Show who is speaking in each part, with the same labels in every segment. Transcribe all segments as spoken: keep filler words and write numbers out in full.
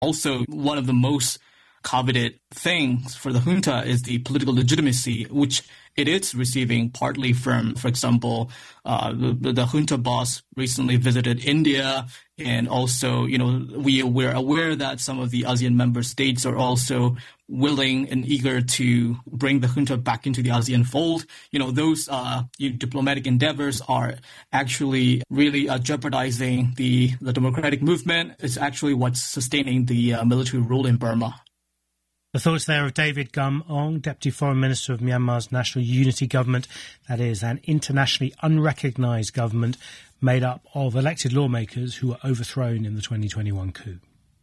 Speaker 1: Also, one of the most coveted things for the junta is the political legitimacy, which it is receiving partly from, for example, uh, the, the junta boss recently visited India. And also, you know, we were aware that some of the ASEAN member states are also willing and eager to bring the junta back into the ASEAN fold. You know, those uh, you know, diplomatic endeavors are actually really uh, jeopardizing the, the democratic movement. It's actually what's sustaining the uh, military rule in Burma.
Speaker 2: The thoughts there of David Gum Ong, Deputy Foreign Minister of Myanmar's National Unity Government. That is an internationally unrecognised government made up of elected lawmakers who were overthrown in the twenty twenty-one coup.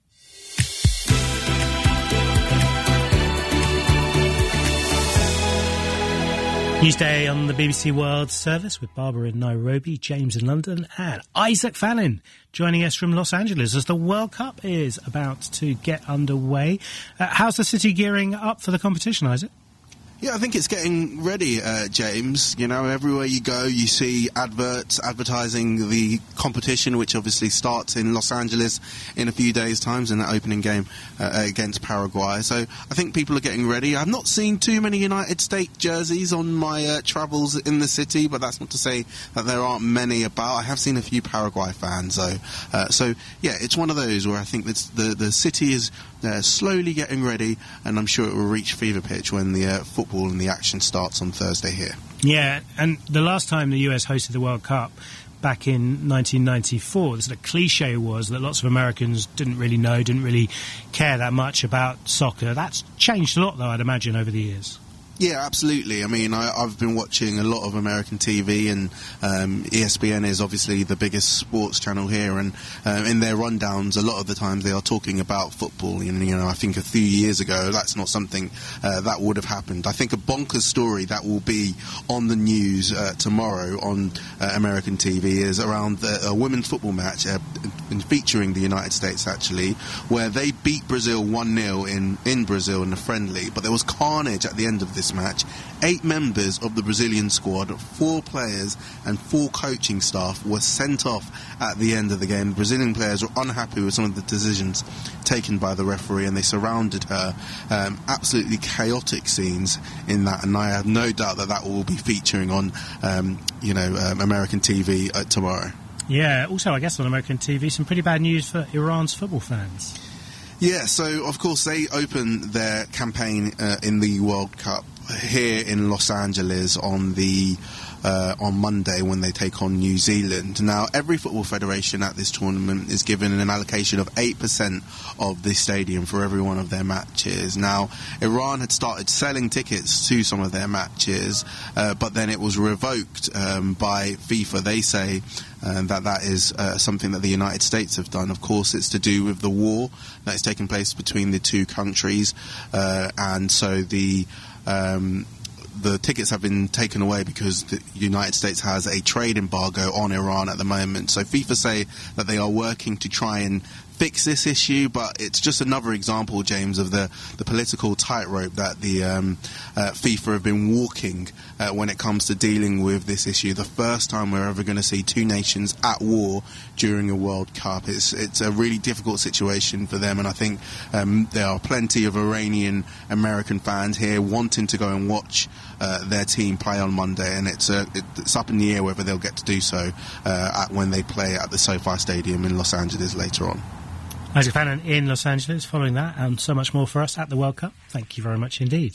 Speaker 2: Newsday on the B B C World Service with Barbara in Nairobi, James in London and Isaac Fallon joining us from Los Angeles as the World Cup is about to get underway. Uh, how's the city gearing up for the competition, Isaac?
Speaker 3: Yeah, I think it's getting ready, uh, James. You know, everywhere you go, you see adverts advertising the competition, which obviously starts in Los Angeles in a few days' time in that opening game uh, against Paraguay. So I think people are getting ready. I've not seen too many United States jerseys on my uh, travels in the city, but that's not to say that there aren't many about. I have seen a few Paraguay fans, though. Uh, so, yeah, it's one of those where I think that's the, the city is uh, slowly getting ready, and I'm sure it will reach fever pitch when the uh, football and the action starts on Thursday here.
Speaker 2: Yeah, and the last time the U S hosted the World Cup back in nineteen ninety-four, the sort of cliche was that lots of Americans didn't really know, didn't really care that much about soccer. That's changed a lot, though, I'd imagine, over the years.
Speaker 3: Yeah, absolutely. I mean, I, I've been watching a lot of American T V, and um, E S P N is obviously the biggest sports channel here, and um, in their rundowns, a lot of the times they are talking about football. And, you know, I think a few years ago, that's not something uh, that would have happened. I think a bonkers story that will be on the news uh, tomorrow on uh, American T V is around the, a women's football match uh, featuring the United States, actually, where they beat Brazil one nil in, in Brazil in a friendly, but there was carnage at the end of this match. Eight members of the Brazilian squad, four players and four coaching staff were sent off at the end of the game. The Brazilian players were unhappy with some of the decisions taken by the referee, and they surrounded her. Um, absolutely chaotic scenes in that, and I have no doubt that that will be featuring on um, you know um, American T V uh, tomorrow.
Speaker 2: Yeah, also I guess on American T V some pretty bad news for Iran's football fans.
Speaker 3: Yeah, so of course they opened their campaign uh, in the World Cup here in Los Angeles on the uh, on Monday when they take on New Zealand. Now, every football federation at this tournament is given an allocation of eight percent of the stadium for every one of their matches. Now, Iran had started selling tickets to some of their matches, uh, but then it was revoked um, by FIFA. They say uh, that that is uh, something that the United States have done. Of course, it's to do with the war that is taking place between the two countries, uh, and so the Um, the tickets have been taken away because the United States has a trade embargo on Iran at the moment. So FIFA say that they are working to try and fix this issue, but it's just another example, James, of the, the political tightrope that the um, uh, FIFA have been walking uh, when it comes to dealing with this issue. The first time we're ever going to see two nations at war during a World Cup. It's it's a really difficult situation for them, and I think um, there are plenty of Iranian American fans here wanting to go and watch uh, their team play on Monday, and it's uh, it's up in the air whether they'll get to do so uh, at, when they play at the SoFi Stadium in Los Angeles later on.
Speaker 2: Isaac Fallon in Los Angeles, following that and so much more for us at the World Cup. Thank you very much indeed.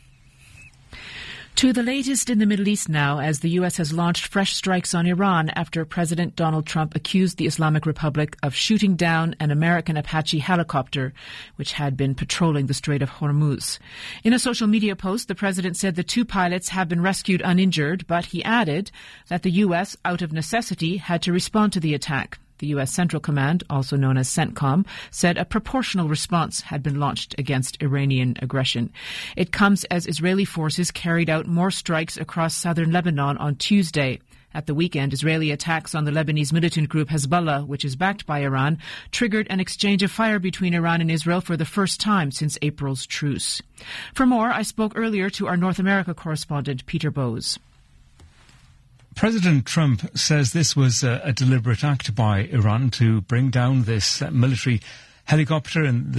Speaker 4: To the latest in the Middle East now, as the U S has launched fresh strikes on Iran after President Donald Trump accused the Islamic Republic of shooting down an American Apache helicopter which had been patrolling the Strait of Hormuz. In a social media post, the president said the two pilots have been rescued uninjured, but he added that the U S, out of necessity, had to respond to the attack. The U S Central Command, also known as CENTCOM, said a proportional response had been launched against Iranian aggression. It comes as Israeli forces carried out more strikes across southern Lebanon on Tuesday. At the weekend, Israeli attacks on the Lebanese militant group Hezbollah, which is backed by Iran, triggered an exchange of fire between Iran and Israel for the first time since April's truce. For more, I spoke earlier to our North America correspondent, Peter Bowes.
Speaker 5: President Trump says this was a, a deliberate act by Iran to bring down this uh, military
Speaker 2: helicopter and